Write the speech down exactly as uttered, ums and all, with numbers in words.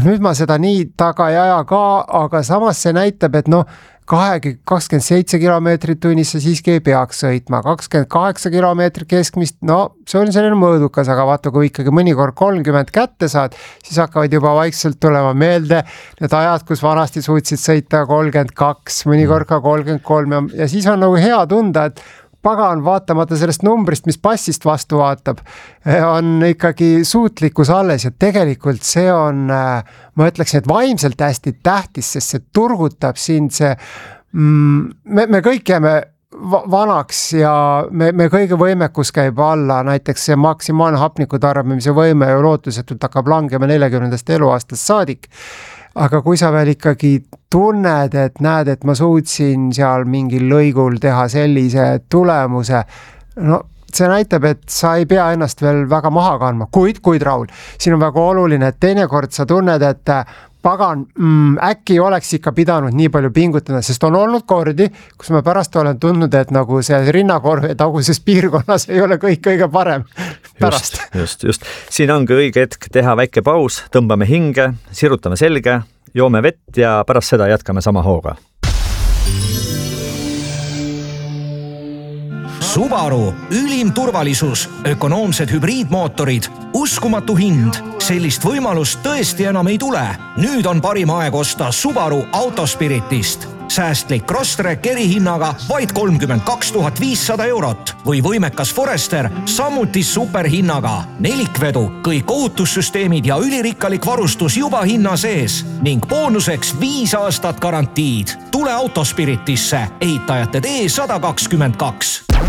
Nüüd ma seda nii taga ei aja ka, aga samas see näitab, et noh, kakskümmend seitse kilomeetrit tunnis sa siiski ei peaks sõitma, kakskümmend kaheksa kilomeetrit keskmist, no see on selline mõõdukas, aga vaata, kui ikkagi mõnikord kolmkümmend kätte saad, siis hakkavad juba vaikselt tulema meelde need ajad, kus vanasti suutsid sõita kolmkümmend kaks, mõnikord ka kolmkümmend kolm ja, ja siis on nagu hea tunda, et pagan vaatamata sellest numbrist, mis passist vastu vaatab, on ikkagi suutlikkus alles ja tegelikult see on, ma ütleksin, et vaimselt hästi tähtis, sest see turgutab sind see, mm, me, me kõik jääme vanaks ja me, me kõige võimekus käib alla, näiteks see maksimaalne hapniku tarbimise võime ja lootusetult hakkab langema neljakümnendast eluaastast saadik. Aga kui sa veel ikkagi tunned, et näed, et ma suutsin seal mingil lõigul teha sellise tulemuse, no see näitab, et sa ei pea ennast veel väga maha kandma, kuid, kuid Raul, siin on väga oluline, et teinekord sa tunned, et pagan, mm, äkki oleks ikka pidanud nii palju pingutada, sest on olnud kordi, kus ma pärast olen tundnud, et nagu see rinnakorvi taguses piirkonnas ei ole kõik kõige parem pärast. Just, just, just. Siin ongi õige hetk teha väike paus, tõmbame hinge, sirutame selge, joome vett ja pärast seda jätkame sama hooga. Subaru, ülim turvalisus, ökonoomsed hübriidmootorid, uskumatu hind. Sellist võimalust tõesti enam ei tule. Nüüd on parim aeg osta Subaru Autospiritist. Säästlik Crosstrek erihinnaga vaid kolmkümmend kaks tuhat viissada eurot või võimekas Forester samuti superhinnaga. Nelikvedu, kõik ohutussüsteemid ja ülirikkalik varustus juba hinna sees ning boonuseks viis aastat garantiid. Tule Autospiritisse, ehitajate tee sada kakskümmend kaks.